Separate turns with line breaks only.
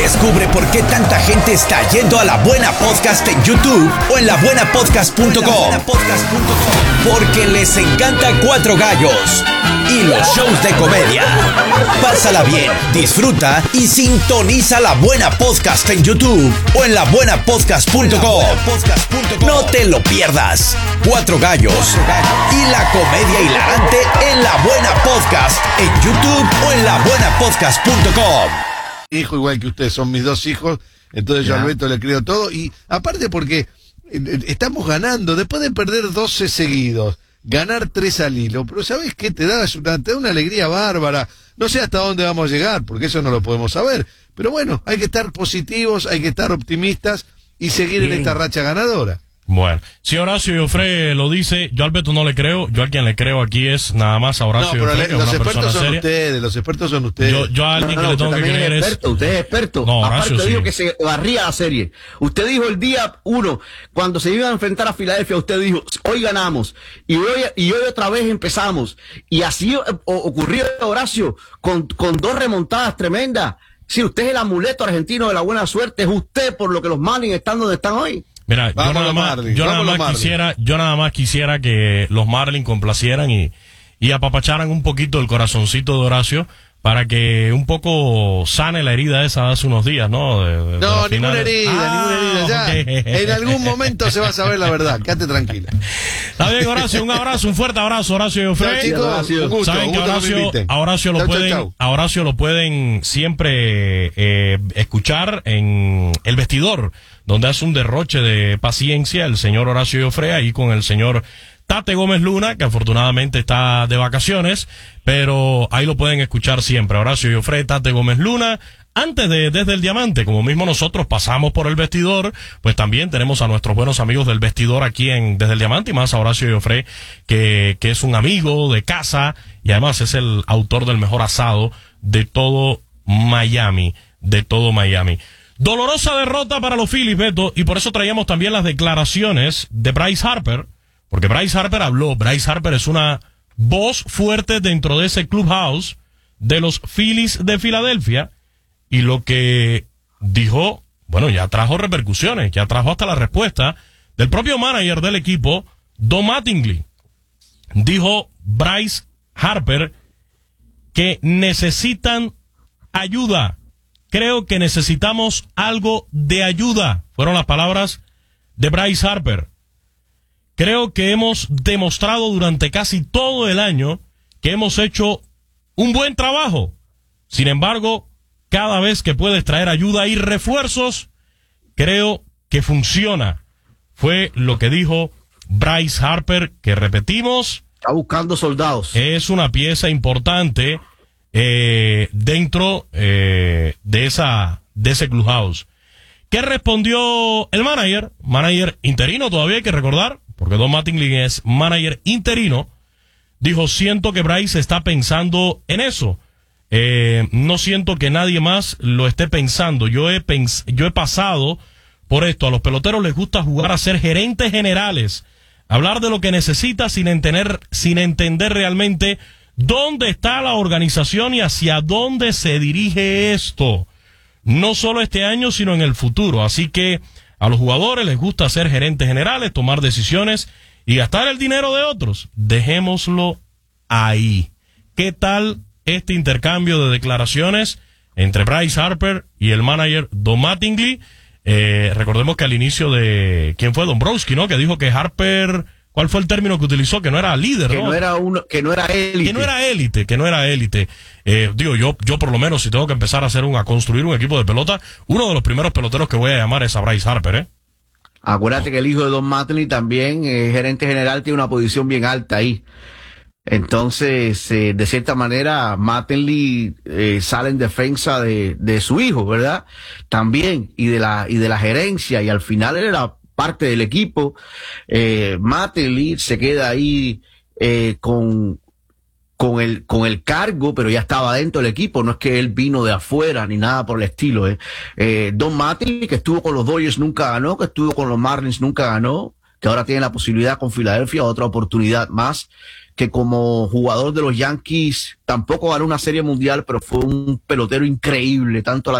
Descubre por qué tanta gente está yendo a La Buena Podcast en YouTube o en labuenapodcast.com. Porque les encanta Cuatro Gallos y los shows de comedia. Pásala bien, disfruta y sintoniza La Buena Podcast en YouTube o en labuenapodcast.com. No te lo pierdas. Cuatro Gallos y la comedia hilarante en La Buena Podcast en YouTube o en labuenapodcast.com.
Hijo igual que ustedes, son mis dos hijos, entonces yo a Alberto le creo todo, y aparte porque estamos ganando, después de perder 12 seguidos, ganar 3 al hilo, pero ¿sabes qué? Te da una alegría bárbara, no sé hasta dónde vamos a llegar, porque eso no lo podemos saber, pero bueno, hay que estar positivos, hay que estar optimistas y seguir en esta racha ganadora.
Bueno, si Horacio Joffre lo dice, yo a Alberto no le creo, yo a quien le creo aquí es nada más a Horacio Joffre, que es una persona seria.
Los expertos son ustedes.
Yo a alguien que le tengo que creer es...
Usted es experto.
No, Horacio
aparte
sí.
dijo que se barría la serie. Usted dijo el día 1, cuando se iba a enfrentar a Filadelfia, usted dijo, hoy ganamos, y hoy otra vez empezamos. Y así ocurrió, Horacio, con 2 remontadas tremendas. Si usted es el amuleto argentino de la buena suerte, es usted por lo que los Marlins están donde están hoy.
Mira, yo nada más quisiera que los Marlins complacieran y apapacharan un poquito el corazoncito de Horacio para que un poco sane la herida esa de hace unos días, ¿no?
No, ninguna herida, ya. Okay. En algún momento se va a saber la verdad, quédate tranquila.
Está bien, Horacio, un fuerte abrazo, Horacio Joffre.
Chicos, un gusto,
saben que a Horacio lo pueden siempre escuchar en El Vestidor, donde hace un derroche de paciencia el señor Horacio Joffre, ahí con el señor Tate Gómez Luna, que afortunadamente está de vacaciones, pero ahí lo pueden escuchar siempre. Horacio Joffre, Tate Gómez Luna. Antes de Desde el Diamante, como mismo nosotros pasamos por El Vestidor, pues también tenemos a nuestros buenos amigos del Vestidor aquí en Desde el Diamante, y más a Horacio Joffre, que es un amigo de casa, y además es el autor del mejor asado de todo Miami, Dolorosa derrota para los Phillies, Beto, y por eso traíamos también las declaraciones de Bryce Harper, porque Bryce Harper habló. Bryce Harper es una voz fuerte dentro de ese clubhouse de los Phillies de Filadelfia, y lo que dijo, bueno, ya trajo repercusiones, ya trajo hasta la respuesta del propio manager del equipo, Don Mattingly. Dijo Bryce Harper que necesitan ayuda. Creo que necesitamos algo de ayuda. Fueron las palabras de Bryce Harper. Creo que hemos demostrado durante casi todo el año que hemos hecho un buen trabajo. Sin embargo, cada vez que puedes traer ayuda y refuerzos, creo que funciona. Fue lo que dijo Bryce Harper, que repetimos.
Está buscando soldados. Es
una pieza importante dentro de ese clubhouse. ¿Qué respondió el manager? Manager interino todavía, hay que recordar, porque Don Mattingly es manager interino. Dijo, siento que Bryce está pensando en eso. No siento que nadie más lo esté pensando. Yo he pasado por esto. A los peloteros les gusta jugar a ser gerentes generales, hablar de lo que necesita sin entender realmente dónde está la organización y hacia dónde se dirige esto. No solo este año, sino en el futuro. Así que a los jugadores les gusta ser gerentes generales, tomar decisiones y gastar el dinero de otros. Dejémoslo ahí. ¿Qué tal este intercambio de declaraciones entre Bryce Harper y el manager Don Mattingly? Recordemos que al inicio de... ¿Quién fue? Dombrowski, ¿no? Que dijo que Harper... ¿Cuál fue el término que utilizó? Que no era líder, ¿no?
Que no era élite.
Que no era élite. Digo, yo por lo menos, si tengo que empezar a construir un equipo de pelota, uno de los primeros peloteros que voy a llamar es a Bryce Harper,
Acuérdate que el hijo de Don Mattingly también, gerente general, tiene una posición bien alta ahí. Entonces, de cierta manera, Mattingly sale en defensa de su hijo, ¿verdad? También, y de la gerencia, y al final él era parte del equipo. Mattingly se queda ahí con el cargo, pero ya estaba dentro del equipo, no es que él vino de afuera ni nada por el estilo. Don Mattingly, que estuvo con los Dodgers, nunca ganó, que estuvo con los Marlins, nunca ganó, que ahora tiene la posibilidad con Filadelfia, otra oportunidad más, que como jugador de los Yankees tampoco ganó una serie mundial, pero fue un pelotero increíble, tanto a la